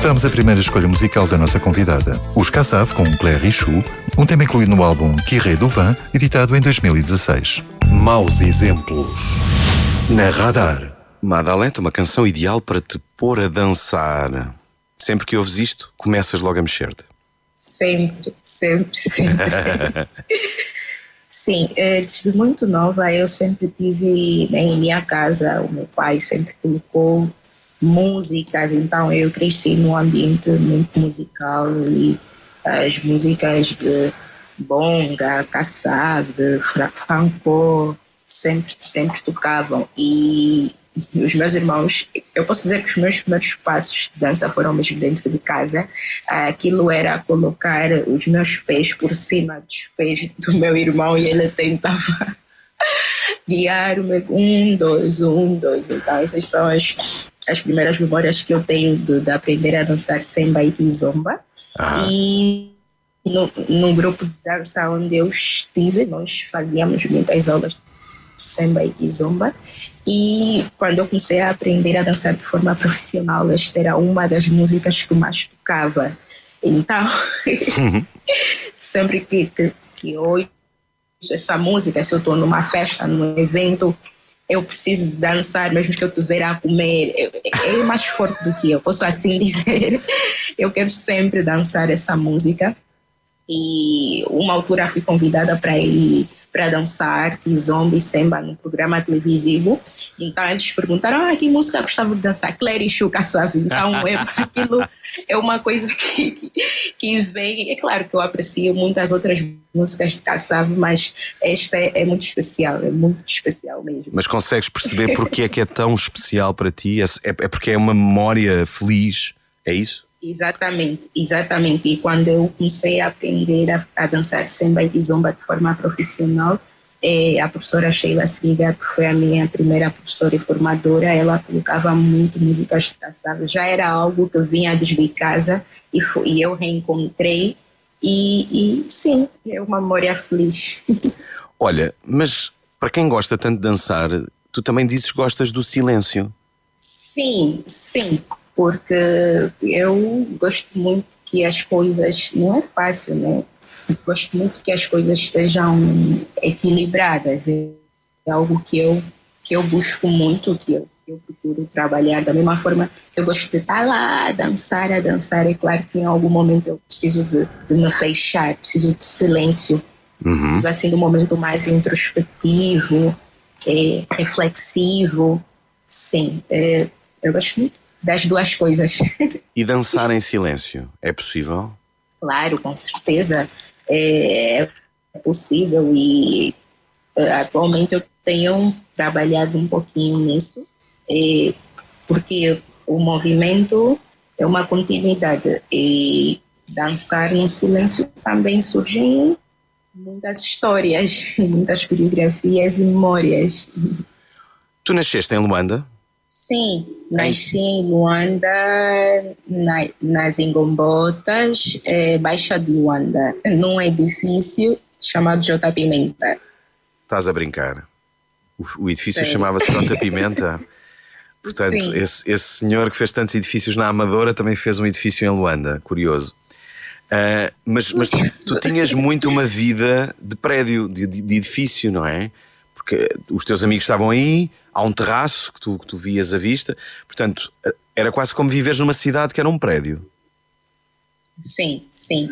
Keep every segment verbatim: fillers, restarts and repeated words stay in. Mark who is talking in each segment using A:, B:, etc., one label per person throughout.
A: Vamos à primeira escolha musical da nossa convidada. Os Kassav com Claire Richou, um tema incluído no álbum Kiré do Vin, editado em dois mil e dezasseis. Maus exemplos. Na Radar.
B: Madalena, uma canção ideal para te pôr a dançar. Sempre que ouves isto, começas logo a mexer-te.
C: Sempre, sempre, sempre. Sim, desde muito nova eu sempre tive em minha casa, o meu pai sempre colocou músicas, então eu cresci num ambiente muito musical e as músicas de bonga, Kassav, franco, sempre, sempre tocavam. E os meus irmãos, eu posso dizer que os meus primeiros passos de dança foram mesmo dentro de casa. Aquilo era colocar os meus pés por cima dos pés do meu irmão e ele tentava guiar-me, um, dois, um, dois. Então essas são as, as primeiras memórias que eu tenho de, de aprender a dançar semba e kizomba. Ah. E no, no grupo de dança onde eu estive, nós fazíamos muitas aulas de semba e kizomba. E quando eu comecei a aprender a dançar de forma profissional, esta era uma das músicas que mais tocava. Então, uhum. sempre que, que, que eu ouço essa música, se eu estou numa festa, num evento, eu preciso dançar, mesmo que eu estiver a comer. É, é mais forte do que eu, posso assim dizer. Eu quero sempre dançar essa música. E uma altura fui convidada para ir para dançar kizomba e semba no programa televisivo. Então eles perguntaram: ah, que música gostava de dançar? Claire Richou, Kassav. Então é, aquilo é uma coisa que, que, que vem. É claro que eu aprecio muitas outras músicas de Kassav, mas esta é, é muito especial, é muito especial mesmo.
B: Mas consegues perceber porque é que é tão especial para ti? É, é porque é uma memória feliz, é isso?
C: Exatamente, exatamente. E quando eu comecei a aprender a, a dançar semba e kizomba de forma profissional, é, a professora Sheila Sriga, que foi a minha primeira professora e formadora, ela colocava muito músicas de Kassav. Já era algo que vinha desde casa e, foi, e eu reencontrei. E, e sim, é uma memória feliz.
B: Olha, mas para quem gosta tanto de dançar, tu também dizes que gostas do silêncio.
C: Sim, sim. Porque eu gosto muito que as coisas, não é fácil, né? Gosto muito que as coisas estejam equilibradas. É algo que eu, que eu busco muito, que eu, que eu procuro trabalhar. Da mesma forma que eu gosto de estar lá a dançar, a dançar. É claro que em algum momento eu preciso de, de me fechar, preciso de silêncio. Uhum. Preciso assim de um momento mais introspectivo, é, reflexivo. Sim, é, eu gosto muito das duas coisas.
B: E dançar em silêncio, é possível?
C: Claro, com certeza é possível e atualmente eu tenho trabalhado um pouquinho nisso, é, porque o movimento é uma continuidade e dançar no silêncio também surgem muitas histórias, muitas coreografias e memórias.
B: Tu nasceste em Luanda?
C: Sim, nasci em Luanda, na, nas Ingombotas, é, Baixa de Luanda, num edifício chamado J. Pimenta.
B: Estás a brincar? O, o edifício chamava-se J. Pimenta? Portanto, esse, esse senhor que fez tantos edifícios na Amadora também fez um edifício em Luanda, curioso. Uh, mas mas tu, tu tinhas muito uma vida de prédio, de, de edifício, não é? Porque os teus amigos estavam aí, há um terraço que tu, que tu vias à vista, portanto, era quase como viveres numa cidade que era um prédio.
C: Sim, sim.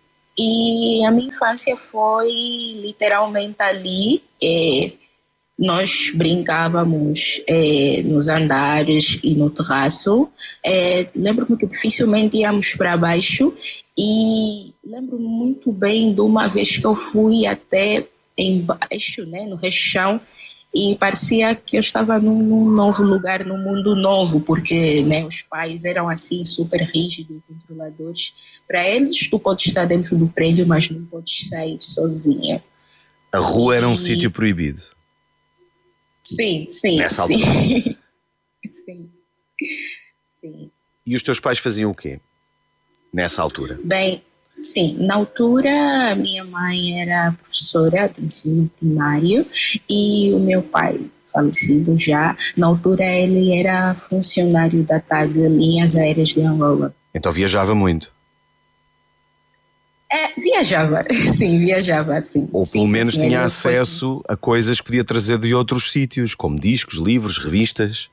C: E a minha infância foi literalmente ali. É, nós brincávamos é, nos andares e no terraço. É, lembro-me que dificilmente íamos para baixo e lembro-me muito bem de uma vez que eu fui até embaixo, né, no rechão, e parecia que eu estava num, num novo lugar, num mundo novo, porque, né, os pais eram assim super rígidos, controladores. Para eles, tu podes estar dentro do prédio, mas não podes sair sozinha.
B: A rua e... era um sítio proibido?
C: Sim, sim.
B: Nessa
C: sim.
B: altura?
C: Sim, sim.
B: E os teus pais faziam o quê nessa altura?
C: Bem, sim, na altura a minha mãe era professora do ensino primário e o meu pai, falecido já, na altura ele era funcionário da TAG Linhas Aéreas de Angola.
B: Então viajava muito.
C: É, viajava, sim, viajava, sim.
B: Ou
C: sim,
B: pelo
C: sim,
B: menos
C: sim,
B: tinha
C: eu
B: acesso
C: foi...
B: a coisas que podia trazer de outros sítios, como discos, livros, revistas.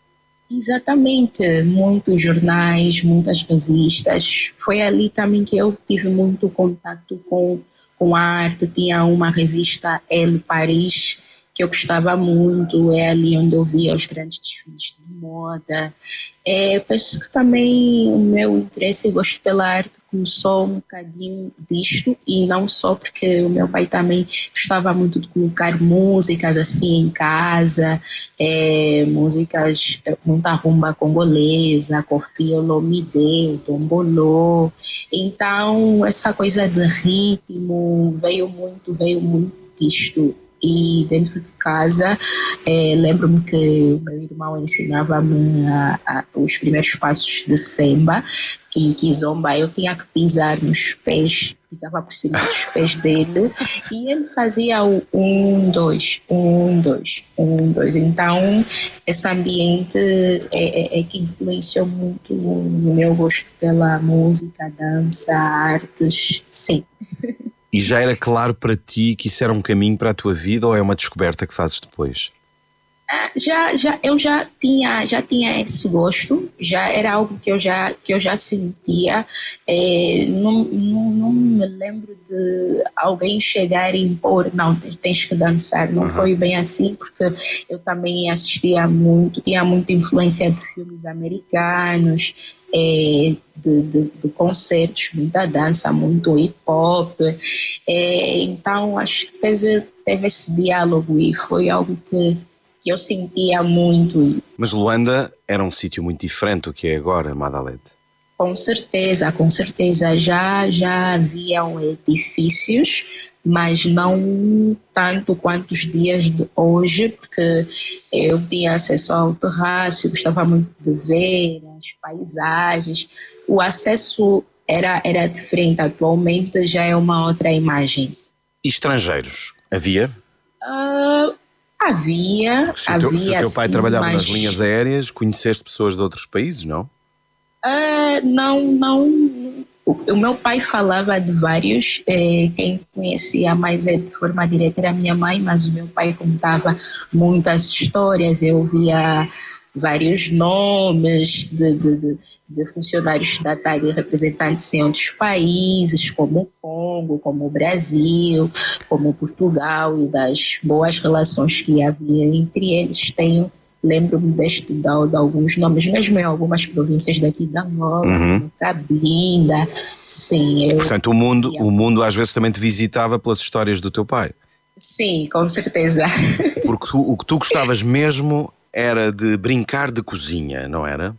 C: Exatamente, muitos jornais, muitas revistas. Foi ali também que eu tive muito contato com, com a arte. Tinha uma revista Elle Paris que eu gostava muito, é ali onde eu via os grandes desfiles de moda. É, penso que também o meu interesse e gosto pela arte começou um bocadinho disto, e não só porque o meu pai também gostava muito de colocar músicas assim em casa, é, músicas, muita rumba congolesa, Koffi Olomide, Tombolô. Então essa coisa de ritmo veio muito, veio muito disto. E dentro de casa, eh, lembro-me que o meu irmão ensinava-me a, a, os primeiros passos de semba, que, que zomba eu tinha que pisar nos pés, pisava por cima dos pés dele, e ele fazia o um, dois, um, dois, um, dois. Então, esse ambiente é, é, é que influenciou muito no meu gosto pela música, dança, artes, sim.
B: E já era claro para ti que isso era um caminho para a tua vida, ou é uma descoberta que fazes depois?
C: Ah, já, já, eu já tinha, já tinha esse gosto, já era algo que eu já, que eu já sentia. É, não, não, não me lembro de alguém chegar e impor, não, tens que dançar. Não uhum. Foi bem assim, porque eu também assistia muito, tinha muita influência de filmes americanos, é, de, de, de concertos, muita dança, muito hip-hop. É, então, acho que teve, teve esse diálogo e foi algo que que eu sentia muito.
B: Mas Luanda era um sítio muito diferente do que é agora, Madalete.
C: Com certeza, com certeza. Já, já haviam edifícios, mas não tanto quanto os dias de hoje, porque eu tinha acesso ao terraço, eu gostava muito de ver as paisagens. O acesso era, era diferente, atualmente já é uma outra imagem.
B: E estrangeiros? Havia?
C: Uh, Havia,
B: se
C: havia.
B: Teu, se o teu pai
C: sim,
B: trabalhava
C: mas...
B: nas linhas aéreas, conheceste pessoas de outros países, não?
C: Uh, não, não. O, o meu pai falava de vários, eh, quem conhecia mais é de forma direta era a minha mãe, mas o meu pai contava muitas histórias, eu ouvia vários nomes de, de, de, de funcionários da TAG e representantes em outros países, como o Congo, como o Brasil, como Portugal, e das boas relações que havia entre eles. Tenho, lembro-me deste, de, de alguns nomes, mesmo em algumas províncias daqui da Angola,
B: uhum.
C: como Cabinda, sim. Eu,
B: Portanto, o mundo, o mundo às vezes também te visitava pelas histórias do teu pai.
C: Sim, com certeza.
B: Porque tu, o que tu gostavas mesmo era de brincar de cozinha, não era?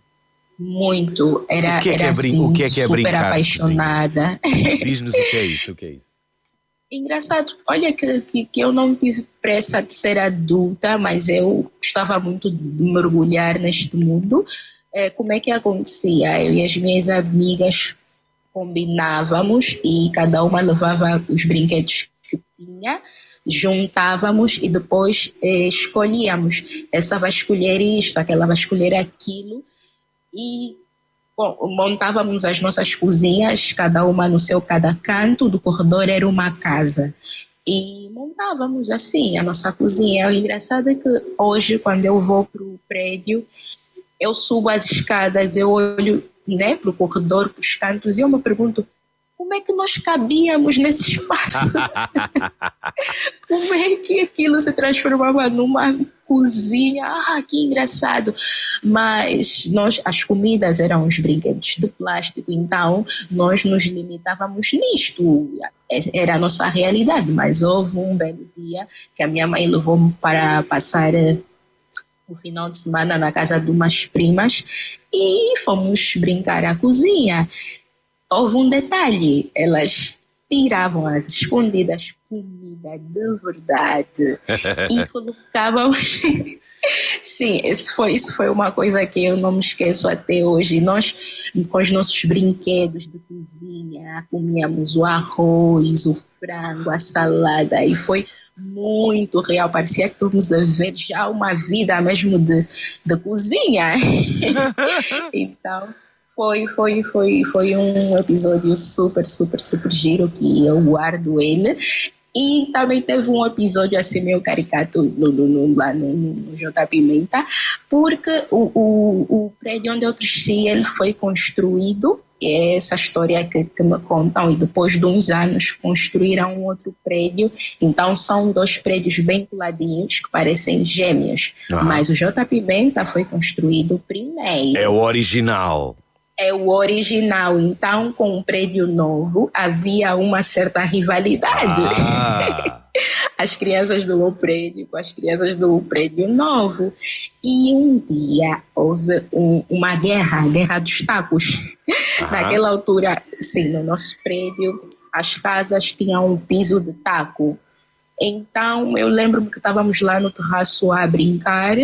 C: Muito. Era,
B: o que é que
C: era
B: é, brin-
C: assim,
B: o que é, que é
C: super
B: brincar
C: apaixonada.
B: Diz-nos o que é isso, o que é isso?
C: Engraçado, olha que, que, que eu não tive pressa de ser adulta, mas eu gostava muito de mergulhar neste mundo. É, como é que acontecia? Eu e as minhas amigas combinávamos e cada uma levava os brinquedos que tinha, juntávamos e depois eh, escolhíamos. Essa vai escolher isto, aquela vai escolher aquilo, e bom, montávamos as nossas cozinhas, cada uma no seu, cada canto do corredor era uma casa. E montávamos assim a nossa cozinha. O engraçado é que hoje, quando eu vou para o prédio, eu subo as escadas, eu olho, né, para o corredor, para os cantos, e eu me pergunto, como é que nós cabíamos nesse espaço? Como é que aquilo se transformava numa cozinha? Ah, que engraçado. Mas nós, as comidas eram os brinquedos de plástico, então nós nos limitávamos nisto. Era a nossa realidade, mas houve um belo dia que a minha mãe levou-me para passar o final de semana na casa de umas primas e fomos brincar à cozinha. Houve um detalhe, elas tiravam as escondidas comida de verdade e colocavam... Sim, isso foi, isso foi uma coisa que eu não me esqueço até hoje. Nós, com os nossos brinquedos de cozinha, comíamos o arroz, o frango, a salada, e foi muito real, parecia que estávamos a ver já uma vida mesmo de, de cozinha. Então... Foi, foi, foi, foi um episódio super, super, super giro que eu guardo ele. E também teve um episódio assim meio caricato no, no, no, lá no, no J. Pimenta, porque o, o, o prédio onde eu cresci, ele foi construído, é essa história que, que me contam, e depois de uns anos construíram um outro prédio, então são dois prédios bem coladinhos que parecem gêmeos, ah. Mas o J. Pimenta foi construído primeiro.
B: É o original.
C: É o original, então com um prédio novo havia uma certa rivalidade.
B: Ah.
C: As crianças do meu prédio com as crianças do prédio novo. E um dia houve um, uma guerra, a guerra dos tacos. Ah. Naquela altura, sim, no nosso prédio, as casas tinham um piso de taco. Então eu lembro-me que estávamos lá no terraço a brincar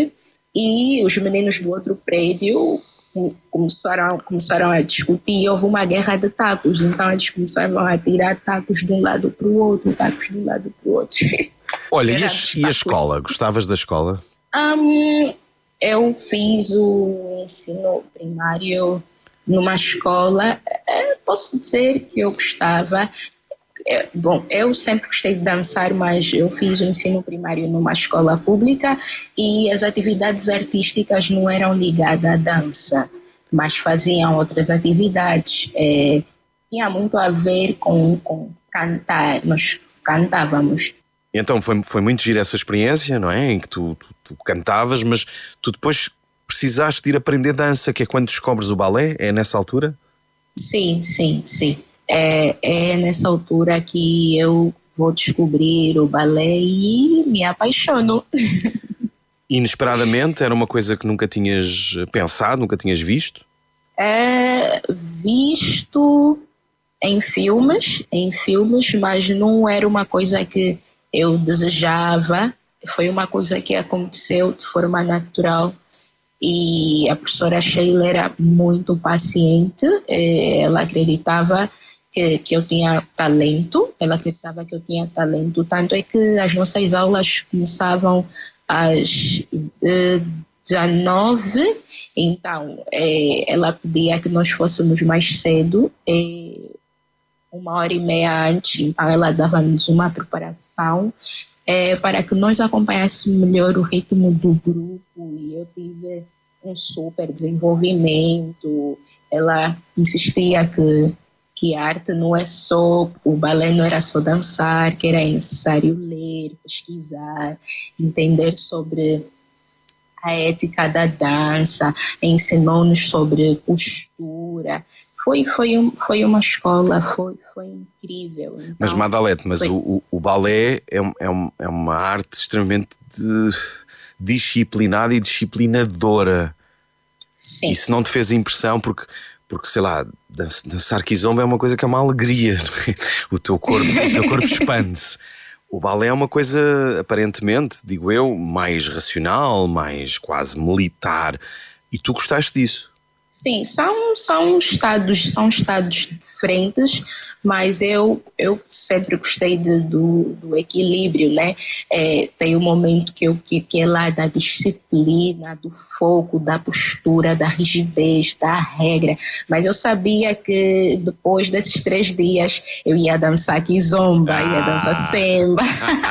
C: e os meninos do outro prédio Começaram, começaram a discutir, houve uma guerra de tacos, então eles começaram a tirar tacos de um lado para o outro, tacos de um lado para o outro.
B: Olha, e a, e a escola? Gostavas da escola?
C: Um, eu fiz o ensino primário numa escola, posso dizer que eu gostava. Bom, eu sempre gostei de dançar, mas eu fiz o ensino primário numa escola pública e as atividades artísticas não eram ligadas à dança, mas faziam outras atividades. É, tinha muito a ver com, com cantar, nós cantávamos.
B: Então foi, foi muito gira essa experiência, não é? Em que tu, tu, tu cantavas, mas tu depois precisaste de ir aprender dança, que é quando descobres o balé? É nessa altura?
C: Sim, sim, sim. É, é nessa altura que eu vou descobrir o balé e me apaixono.
B: Inesperadamente? Era uma coisa que nunca tinhas pensado, nunca tinhas visto?
C: É, visto em filmes, em filmes, mas não era uma coisa que eu desejava. Foi uma coisa que aconteceu de forma natural. E a professora Sheila era muito paciente, ela acreditava que, que eu tinha talento, ela acreditava que eu tinha talento, tanto é que as nossas aulas começavam às dezenove, então é, ela pedia que nós fôssemos mais cedo, é, uma hora e meia antes, então ela dava-nos uma preparação é, para que nós acompanhássemos melhor o ritmo do grupo, e eu tive um super desenvolvimento. Ela insistia que que a arte não é só, o balé não era só dançar, que era necessário ler, pesquisar, entender sobre a ética da dança, ensinou-nos sobre postura. Foi, foi, um, foi uma escola, foi, foi incrível. Então,
B: mas Madalete, mas o, o balé é, é, um, é uma arte extremamente de, disciplinada e disciplinadora.
C: Sim.
B: Isso não te fez impressão porque... Porque, sei lá, dançar kizomba é uma coisa que é uma alegria, não é? O teu corpo, o teu corpo expande-se. O balé é uma coisa, aparentemente, digo eu, mais racional, mais quase militar. E tu gostaste disso?
C: Sim, são, são estados, são estados diferentes, mas eu, eu sempre gostei de, do, do equilíbrio, né? É, tem um momento que, eu, que, que é lá da disciplina, do foco, da postura, da rigidez, da regra, mas eu sabia que depois desses três dias eu ia dançar kizomba, ah. ia dançar semba.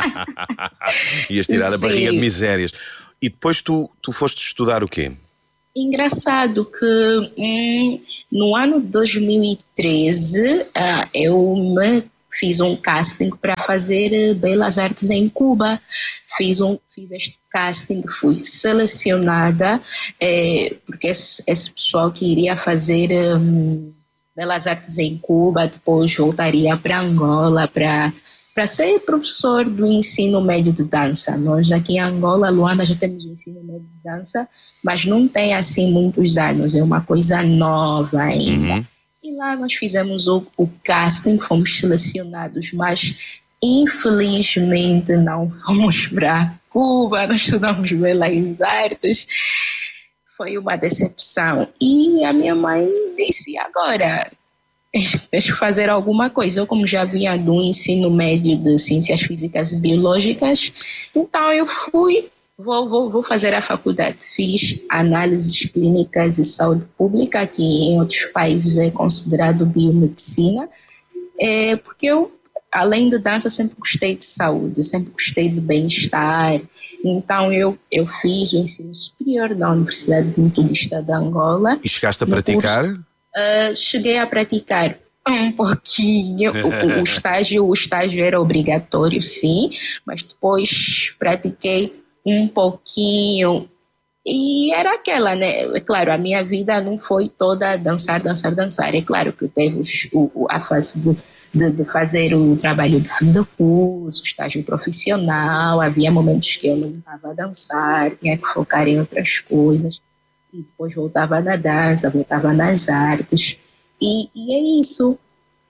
B: Ias tirar a barriga de misérias. E depois tu, tu foste estudar o quê?
C: Engraçado que hum, no ano de dois mil e treze uh, eu me fiz um casting para fazer Belas Artes em Cuba. Fiz, um, fiz este casting, fui selecionada, é, porque esse, esse pessoal que iria fazer um, Belas Artes em Cuba, depois voltaria para Angola para... para ser professor do ensino médio de dança. Nós aqui em Angola, Luanda, já temos o ensino médio de dança, mas não tem assim muitos anos, é uma coisa nova ainda. Uhum. E lá nós fizemos o, o casting, fomos selecionados, mas infelizmente não fomos para Cuba, nós estudamos Belas Artes. Foi uma decepção. E a minha mãe disse, agora... deixa eu fazer alguma coisa. Eu, como já vinha do ensino médio de Ciências Físicas e Biológicas, então eu fui Vou, vou, vou fazer a faculdade. Fiz análises clínicas e saúde pública, que em outros países é considerado biomedicina, é, porque eu, além de dança, sempre gostei de saúde, sempre gostei do bem-estar. Então eu, eu fiz o ensino superior da Universidade Metodista de Angola.
B: E chegaste a praticar?
C: Curso, uh, cheguei a praticar um pouquinho. o, o, estágio, o estágio era obrigatório, sim, mas depois pratiquei um pouquinho, e era aquela, né? É claro, a minha vida não foi toda dançar, dançar, dançar. É claro que teve os, o, a fase de, de, de fazer o trabalho de fim de curso, estágio profissional, havia momentos que eu não estava a dançar, tinha que focar em outras coisas, e depois voltava na dança, voltava nas artes, e, e é isso.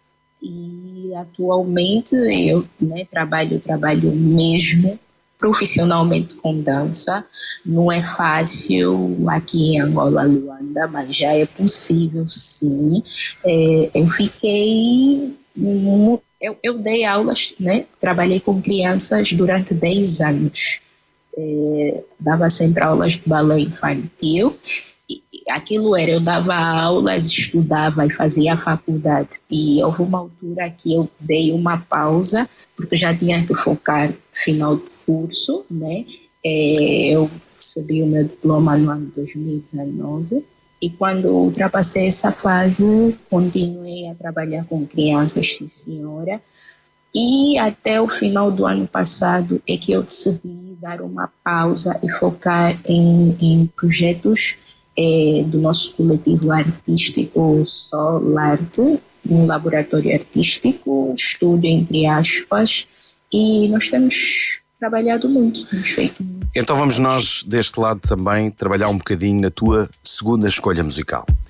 C: E atualmente eu, né, trabalho, trabalho mesmo profissionalmente com dança. Não é fácil aqui em Angola, Luanda, mas já é possível, sim. É, eu fiquei... Eu, eu dei aulas, né? Trabalhei com crianças durante dez anos. É, dava sempre aulas de balé infantil. E aquilo era, eu dava aulas, estudava e fazia a faculdade. E houve uma altura que eu dei uma pausa, porque já tinha que focar no final do curso, né? É, eu recebi o meu diploma no ano de dois mil e dezenove, e quando ultrapassei essa fase, continuei a trabalhar com crianças, sim senhora, e até o final do ano passado é que eu decidi dar uma pausa e focar em, em projetos é, do nosso coletivo artístico Solarte, um laboratório artístico, estúdio entre aspas, e nós temos trabalhado muito, temos feito muito.
B: Então vamos nós, deste lado também, trabalhar um bocadinho na tua segunda escolha musical.